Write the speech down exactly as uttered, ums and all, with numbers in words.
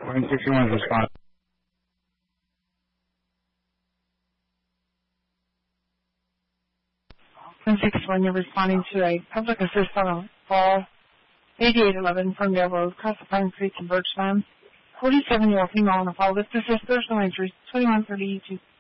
one sixty-one is responding. one sixty-one, you're responding to a public assist on call eighty-eight eleven from Dale Road, across the Pine Creek in Birchland. forty-seven-year-old female on a fall lift assist, there's no injuries, twenty-one thirty-two.